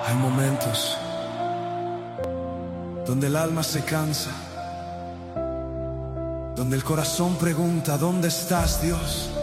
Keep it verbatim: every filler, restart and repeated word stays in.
Hay momentos donde el alma se cansa, donde el corazón pregunta: ¿dónde estás, Dios?